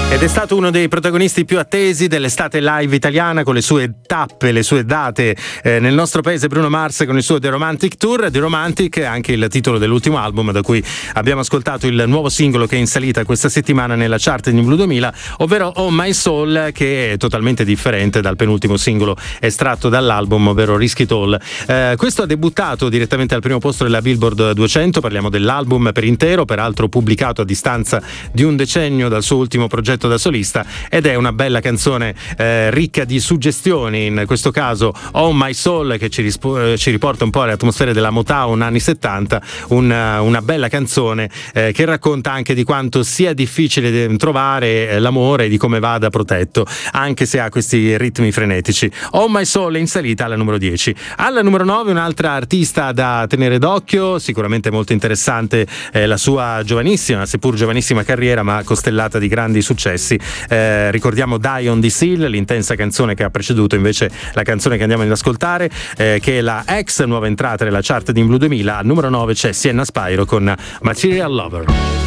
Ed è stato uno dei protagonisti più attesi dell'estate live italiana, con le sue tappe, le sue date nel nostro paese, Bruno Mars con il suo The Romantic Tour. The Romantic è anche il titolo dell'ultimo album, da cui abbiamo ascoltato il nuovo singolo che è in salita questa settimana nella chart di Blue 2000, ovvero Oh My Soul, che è totalmente differente dal penultimo singolo estratto dall'album, ovvero Risk It All. Questo ha debuttato direttamente al primo posto della Billboard 200, parliamo dell'album per intero, peraltro pubblicato a distanza di un decennio dal suo ultimo progetto da solista, ed è una bella canzone ricca di suggestioni, in questo caso Oh My Soul, che ci riporta un po' alle atmosfere della Motown anni 70, una bella canzone che racconta anche di quanto sia difficile trovare l'amore e di come vada protetto, anche se ha questi ritmi frenetici. Oh My Soul è in salita alla numero 10. Alla numero 9 un'altra artista da tenere d'occhio, sicuramente molto interessante la sua giovanissima, seppur giovanissima carriera, ma costellata di grandi successi. Ricordiamo Die on the Seal, l'intensa canzone che ha preceduto invece la canzone che andiamo ad ascoltare, che è la ex nuova entrata nella chart di Blue 2000. Al numero 9 c'è Sienna Spyro con Material Lover.